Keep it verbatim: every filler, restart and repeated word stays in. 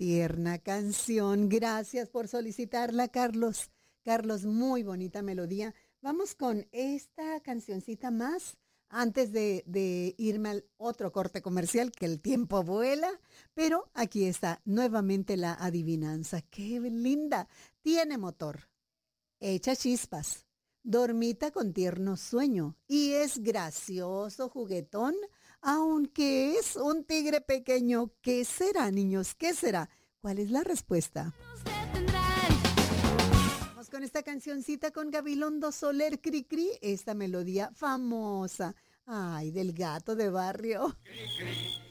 tierna canción. Gracias por solicitarla, Carlos. Carlos, muy bonita melodía. Vamos con esta cancioncita más antes de, de irme al otro corte comercial, que el tiempo vuela. Pero aquí está nuevamente la adivinanza. ¡Qué linda! Tiene motor, echa chispas, dormita con tierno sueño y es gracioso, juguetón, aunque es un tigre pequeño. ¿Qué será, niños? ¿Qué será? ¿Cuál es la respuesta? Vamos con esta cancioncita con Gabilondo Soler, Cri Cri, esta melodía famosa, ay, del gato de barrio. Cri, cri.